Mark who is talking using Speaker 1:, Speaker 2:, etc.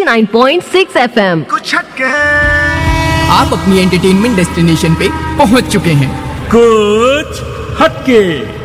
Speaker 1: 89.6 FM।
Speaker 2: कुछ हटके
Speaker 3: आप अपनी एंटरटेनमेंट डेस्टिनेशन पे पहुंच चुके हैं।
Speaker 4: कुछ हटके।